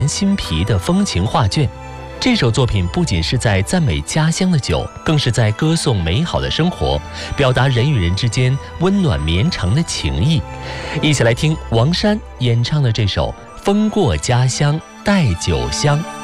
新皮的风情画卷。这首作品不仅是在赞美家乡的酒，更是在歌颂美好的生活，表达人与人之间温暖绵长的情谊。一起来听王珊演唱的这首《风过家乡带酒香》。